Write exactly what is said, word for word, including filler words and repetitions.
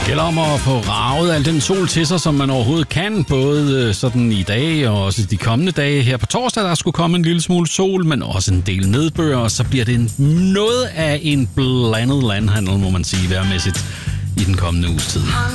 gælder om at få raget al den sol til sig, som man overhovedet kan, både sådan i dag og også de kommende dage. Her på torsdag, der skulle komme en lille smule sol, men også en del nedbør, og så bliver det en, noget af en blandet landhandel, må man sige, værmæssigt i den kommende uges tid.